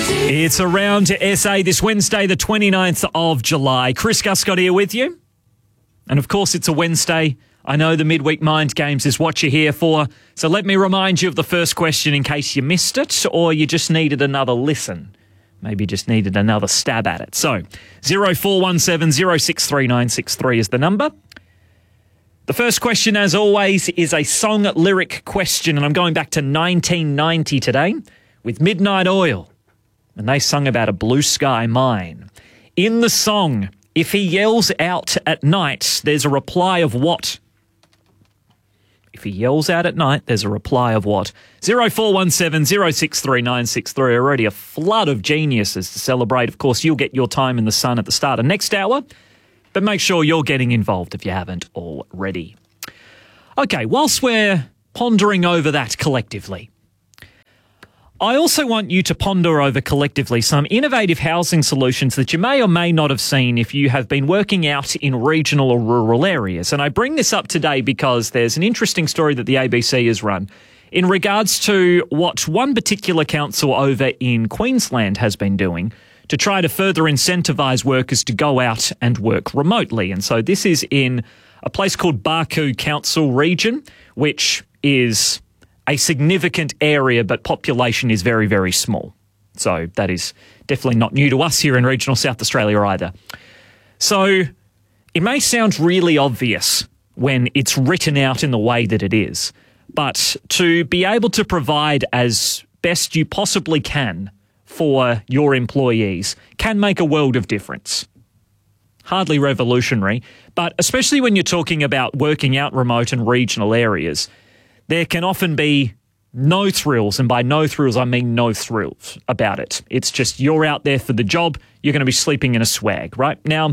It's Around SA this Wednesday, the 29th of July. Chris Guscott here with you. And of course, it's a Wednesday. I know the Midweek Mind Games is what you're here for. So let me remind you of the first question in case you missed it or you just needed another listen. Maybe just needed another stab at it. So 0417 063963 is the number. The first question, as always, is a song lyric question. And I'm going back to 1990 today with Midnight Oil. And they sung about a blue sky mine. In the song, if he yells out at night, there's a reply of what? If he yells out at night, there's a reply of what? 0417 063963. Already a flood of geniuses to celebrate. Of course, you'll get your time in the sun at the start of next hour. But make sure you're getting involved if you haven't already. Okay, whilst we're pondering over that collectively, I also want you to ponder over collectively some innovative housing solutions that you may or may not have seen if you have been working out in regional or rural areas. And I bring this up today because there's an interesting story that the ABC has run in regards to what one particular council over in Queensland has been doing to try to further incentivise workers to go out and work remotely. And so this is in a place called Barcoo Council Region, which is a significant area, but population is very, very small. So that is definitely not new to us here in regional South Australia either. So it may sound really obvious when it's written out in the way that it is, but to be able to provide as best you possibly can for your employees can make a world of difference. Hardly revolutionary, but especially when you're talking about working out remote and regional areas, there can often be no thrills, and by no thrills, I mean no thrills about it. It's just you're out there for the job, you're going to be sleeping in a swag, right? Now,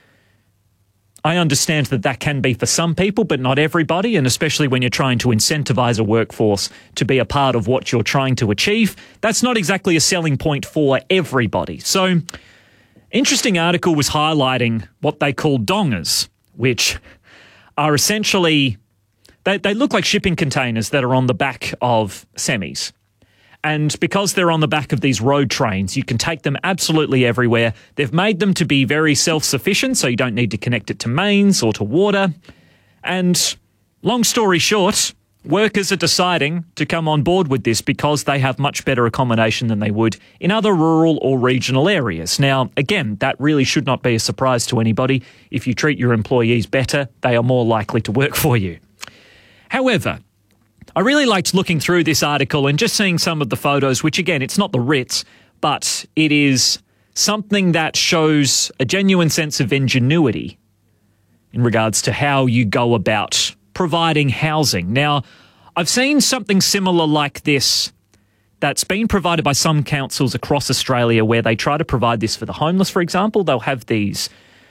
I understand that that can be for some people, but not everybody, and especially when you're trying to incentivise a workforce to be a part of what you're trying to achieve, that's not exactly a selling point for everybody. So, interesting article was highlighting what they call dongers, which are essentially They look like shipping containers that are on the back of semis. And because they're on the back of these road trains, you can take them absolutely everywhere. They've made them to be very self-sufficient, so you don't need to connect it to mains or to water. And long story short, workers are deciding to come on board with this because they have much better accommodation than they would in other rural or regional areas. Now, again, that really should not be a surprise to anybody. If you treat your employees better, they are more likely to work for you. However, I really liked looking through this article and just seeing some of the photos, which again, it's not the Ritz, but it is something that shows a genuine sense of ingenuity in regards to how you go about providing housing. Now, I've seen something similar like this that's been provided by some councils across Australia where they try to provide this for the homeless, for example. They'll have these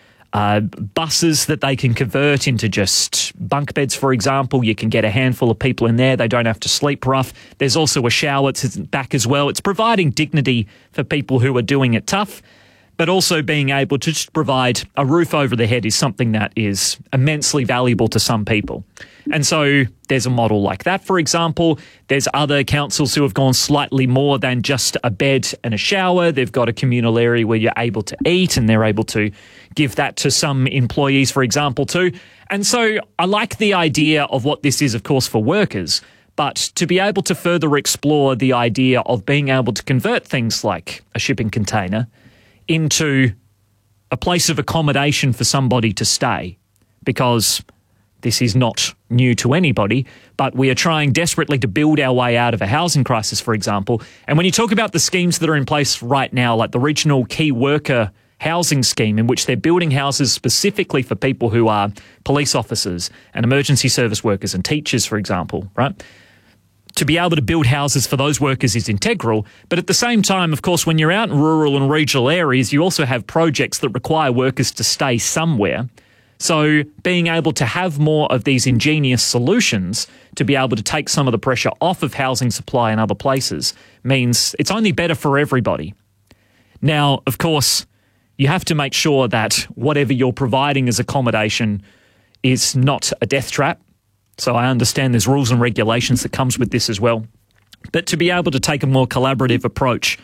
buses that they can convert into just bunk beds, for example. You can get a handful of people in there. They don't have to sleep rough. There's also a shower at the back as well. It's providing dignity for people who are doing it tough, but also being able to just provide a roof over their head is something that is immensely valuable to some people. And so there's a model like that, for example. There's other councils who have gone slightly more than just a bed and a shower. They've got a communal area where you're able to eat, and they're able to give that to some employees, for example, too. And so I like the idea of what this is, of course, for workers, but to be able to further explore the idea of being able to convert things like a shipping container into a place of accommodation for somebody to stay, because this is not new to anybody, but we are trying desperately to build our way out of a housing crisis, for example. And when you talk about the schemes that are in place right now, like the regional key worker housing scheme, in which they're building houses specifically for people who are police officers and emergency service workers and teachers, for example, right? To be able to build houses for those workers is integral. But at the same time, of course, when you're out in rural and regional areas, you also have projects that require workers to stay somewhere. So being able to have more of these ingenious solutions to be able to take some of the pressure off of housing supply in other places means it's only better for everybody. Now, of course, you have to make sure that whatever you're providing as accommodation is not a death trap. So I understand there's rules and regulations that comes with this as well. But to be able to take a more collaborative approach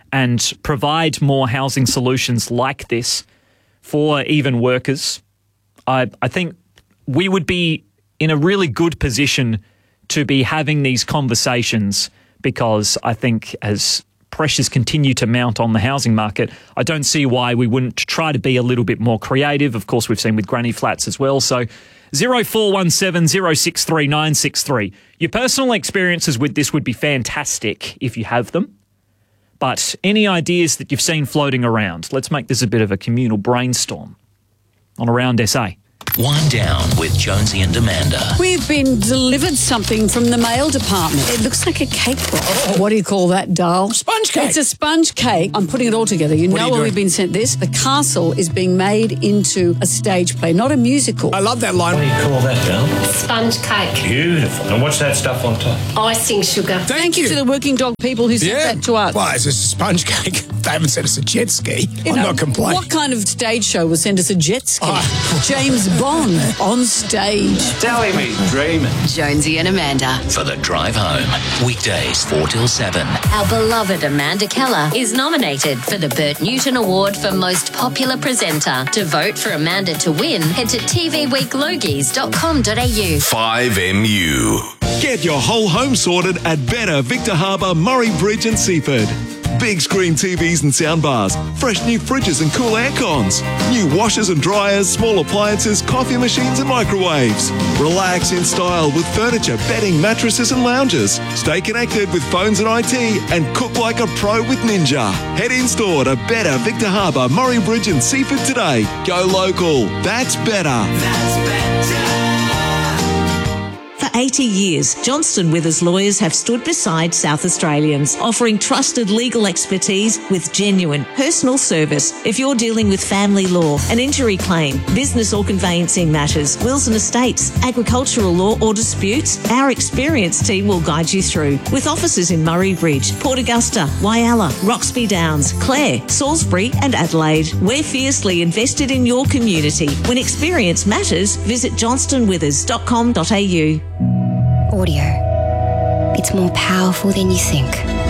and provide more housing solutions like this for even workers, I think we would be in a really good position to be having these conversations, because I think as pressures continue to mount on the housing market, I don't see why we wouldn't try to be a little bit more creative. Of course, we've seen with granny flats as well. So 0417 063 963. Your personal experiences with this would be fantastic if you have them. But any ideas that you've seen floating around? Let's make this a bit of a communal brainstorm on Around SA. Wind Down with Jonesy and Amanda. We've been delivered something from the mail department. It looks like a cake box. Oh. What do you call that, Dal? Sponge cake. It's a sponge cake. I'm putting it all together. You know where we've been sent this? The castle is being made into a stage play, not a musical. I love that line. What do you call that, Dal? Sponge cake. Beautiful. And what's that stuff on top? Icing sugar. Thank you to the working dog people who sent that to us. Well, it's a sponge cake. They haven't sent us a jet ski. I'm not complaining. What kind of stage show will send us a jet ski? James Bond on stage. Telling me, dreaming. Jonesy and Amanda. For the drive home. Weekdays 4 till 7. Our beloved Amanda Keller is nominated for the Bert Newton Award for Most Popular Presenter. To vote for Amanda to win, head to tvweeklogies.com.au. 5MU. Get your whole home sorted at Better Victor Harbour, Murray Bridge and Seaford. Big screen TVs and soundbars, fresh new fridges and cool air cons, new washers and dryers, small appliances, coffee machines and microwaves. Relax in style with furniture, bedding, mattresses and lounges. Stay connected with phones and IT and cook like a pro with Ninja. Head in store to Better Victor Harbour, Murray Bridge and Seaford today. Go local. That's better. That's better. For 80 years, Johnston Withers lawyers have stood beside South Australians, offering trusted legal expertise with genuine personal service. If you're dealing with family law, an injury claim, business or conveyancing matters, wills and estates, agricultural law or disputes, our experienced team will guide you through. With offices in Murray Bridge, Port Augusta, Whyalla, Roxby Downs, Clare, Salisbury and Adelaide. We're fiercely invested in your community. When experience matters, visit johnstonwithers.com.au. Audio. It's more powerful than you think.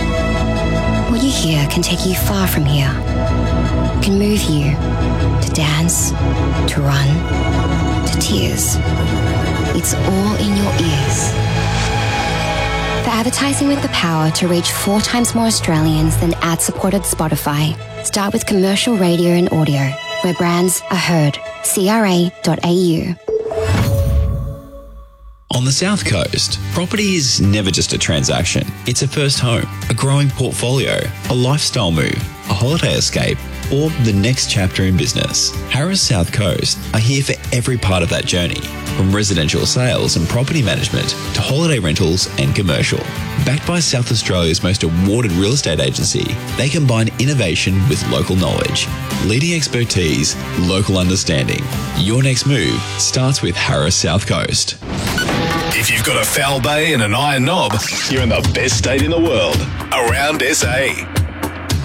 What you hear can take you far from here. It can move you to dance, to run, to tears. It's all in your ears. For advertising with the power to reach 4 times more Australians than ad-supported Spotify, start with commercial radio and audio, where brands are heard. CRA.au. On the South Coast, property is never just a transaction. It's a first home, a growing portfolio, a lifestyle move, a holiday escape, or the next chapter in business. Harris South Coast are here for every part of that journey, from residential sales and property management to holiday rentals and commercial. Backed by South Australia's most awarded real estate agency, they combine innovation with local knowledge, leading expertise, local understanding. Your next move starts with Harris South Coast. If you've got a foul bay and an iron knob, you're in the best state in the world. Around SA.